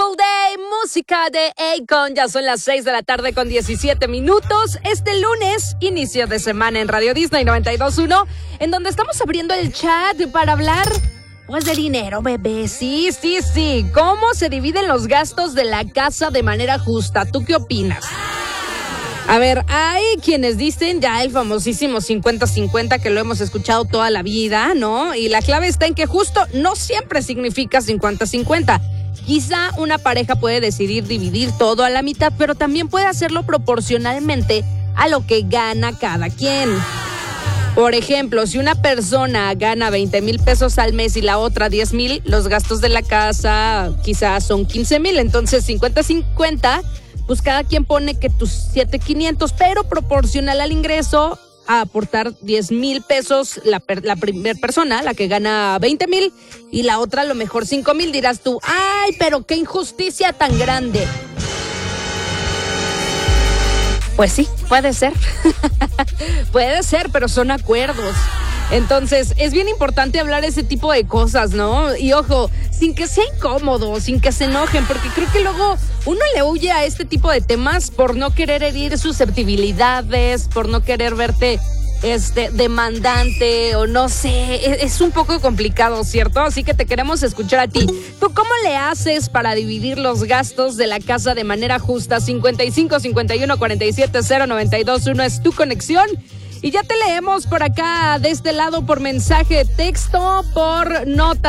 All Day, música de Akon. Ya son las 6 de la tarde con 17 minutos. Este lunes, inicio de semana en Radio Disney 92.1, en donde estamos abriendo el chat para hablar, pues, de dinero, bebé. Sí. ¿Cómo se dividen los gastos de la casa de manera justa? ¿Tú qué opinas? A ver, hay quienes dicen ya el famosísimo 50-50, que lo hemos escuchado toda la vida, ¿no? Y la clave está en que justo no siempre significa 50-50. Quizá una pareja puede decidir dividir todo a la mitad, pero también puede hacerlo proporcionalmente a lo que gana cada quien. Por ejemplo, si una persona gana 20,000 pesos al mes y la otra 10,000, los gastos de la casa quizás son 15,000. Entonces, 50-50, pues cada quien pone que tus 7,500, pero proporcional al ingreso, a aportar 10,000 pesos la primera persona, la que gana 20,000, y la otra a lo mejor 5,000. Dirás tú, ¡ay, pero qué injusticia tan grande! Pues sí, puede ser. Puede ser, pero son acuerdos. Entonces, es bien importante hablar ese tipo de cosas, ¿no? Y ojo, sin que sea incómodo, sin que se enojen, porque creo que luego uno le huye a este tipo de temas por no querer herir susceptibilidades, por no querer verte demandante, o no sé, es un poco complicado, ¿cierto? Así que te queremos escuchar a ti. ¿Tú cómo le haces para dividir los gastos de la casa de manera justa? 55 51 47 0921 es tu conexión. Y ya te leemos por acá, de este lado, por mensaje de texto, por nota